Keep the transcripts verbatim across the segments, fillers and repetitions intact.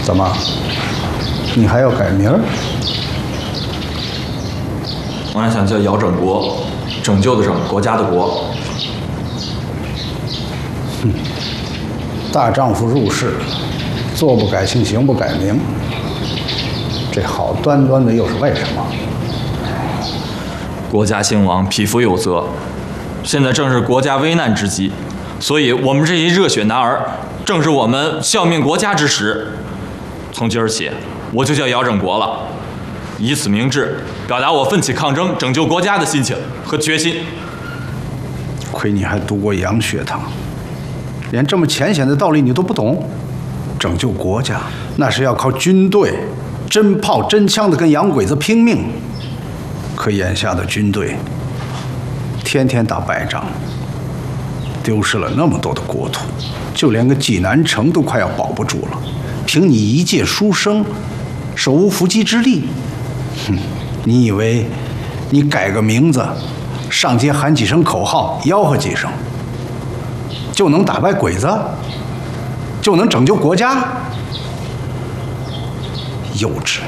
怎么？你还要改名儿？ 我还想叫姚拯国，拯救的拯，国家的国。 哼，大丈夫入世，坐不改姓，行不改名。这好端端的又是为什么？ 国家兴亡，匹夫有责。现在正是国家危难之际，所以我们这些热血男儿，正是我们效命国家之时。从今儿起，我就叫姚拯国了，以此明志，表达我奋起抗争、拯救国家的心情和决心。 亏你还读过洋学堂，连这么浅显的道理你都不懂。拯救国家，那是要靠军队，真炮真枪的跟洋鬼子拼命。可眼下的军队，天天打败仗，丢失了那么多的国土，就连个济南城都快要保不住了。凭你一介书生，手无缚鸡之力，哼！你以为你改个名字，上街喊几声口号，吆喝几声，就能打败鬼子，就能拯救国家？幼稚！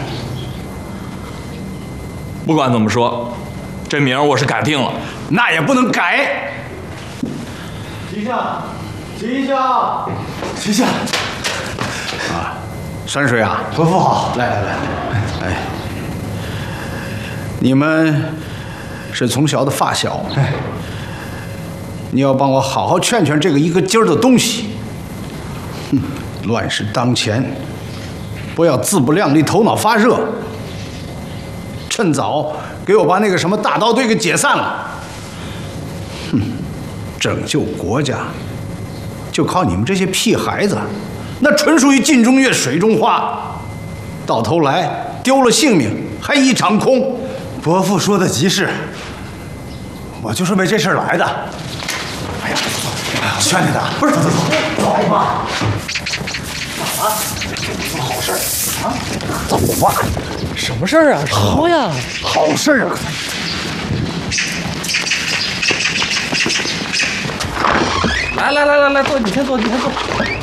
不管怎么说，这名儿我是改定了。 那也不能改。 旗下，旗下，旗下。 啊，山水啊， 伯父好， 来来来，哎，你们是从小的发小，哎，你要帮我好好劝劝这个一个劲儿的东西。哼，乱世当前，不要自不量力，头脑发热，趁早给我把那个什么大刀队给解散了。哼，拯救国家，就靠你们这些屁孩子。那纯属于镜中月，水中花，到头来丢了性命，还一场空。 伯父说的极是，我就是为这事儿来的。哎呀，劝你的，不是，走走走，走吧。啊，什么好事啊？走吧。 什么事儿啊？说呀。 好事啊！ 来来来来来，坐，你先坐，你先坐。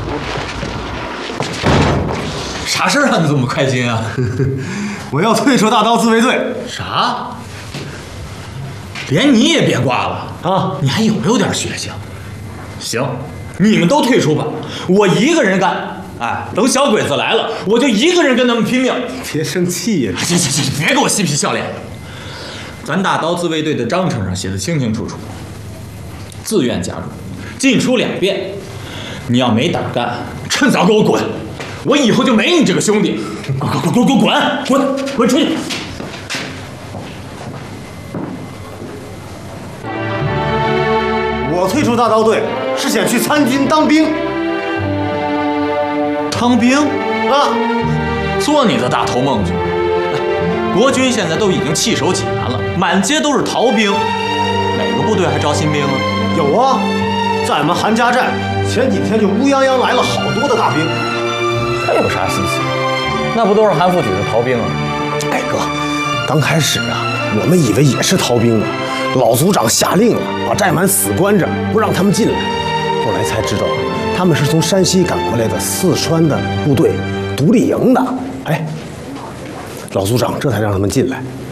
啥事儿让你这么开心啊？ 我要退出大刀自卫队。 啥？连你也别挂了啊！你还有没有点血性？行，你们都退出吧，我一个人干。哎，等小鬼子来了，我就一个人跟他们拼命。 别生气呀！ 行行行，别给我嬉皮笑脸的。咱大刀自卫队的章程上写的清清楚楚，自愿加入，进出两遍。你要没胆干，趁早给我滚！我以后就没你这个兄弟！滚滚滚滚滚滚滚滚出去！ 我退出大刀队是想去参军当兵。 当兵啊！ 做你的大头梦去！国军现在都已经弃守济南了，满街都是逃兵，哪个部队还招新兵啊？ 有啊，在俺们韩家寨前几天就乌泱泱来了好多的大兵。 这有啥稀奇？那不都是韩复榘的逃兵啊？ 哎哥，刚开始啊，我们以为也是逃兵呢，老组长下令了，把寨满死关着，不让他们进来。后来才知道，他们是从山西赶过来的四川的部队独立营的。哎，老组长这才让他们进来。